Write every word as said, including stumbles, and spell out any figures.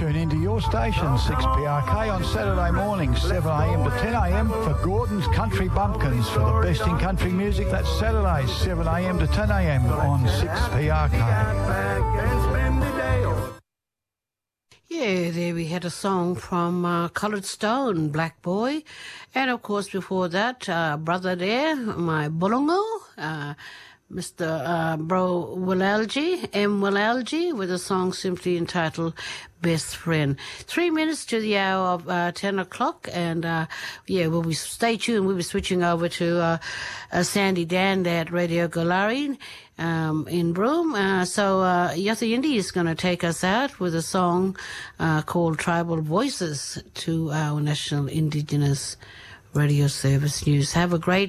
Tune into your station, six P R K on Saturday mornings, seven a m to ten a m for Gordon's Country Bumpkins. For the best in country music, that's Saturdays, seven a m to ten a m on six P R K. Yeah, there we had a song from uh, Coloured Stone, Black Boy. And, of course, before that, uh, brother there, my Bulungu, uh, Mister Uh, Bro Wilalji, M. Wilalji, with a song simply entitled Best Friend. Three minutes to the hour of uh, ten o'clock, and uh, yeah, we'll be, stay tuned. We'll be switching over to uh, uh, Sandy Dan there at Radio Galari um, in Broome. Uh, so uh, Yotha Yindi is going to take us out with a song uh, called Tribal Voices to our National Indigenous Radio Service News. Have a great